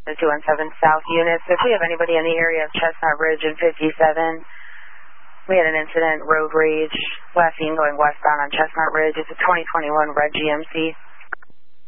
the 217 South units. If we have anybody in the area of Chestnut Ridge and 57, we had an incident, road rage, last seen going westbound on Chestnut Ridge. It's a 2021 red GMC.